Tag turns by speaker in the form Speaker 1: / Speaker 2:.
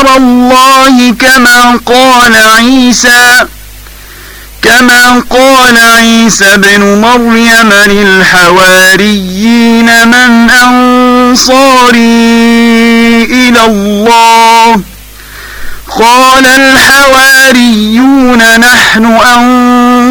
Speaker 1: غير الله كما قال عيسى ابن مريم للحواريين من أنصاري إلى الله قال الحواريون نحن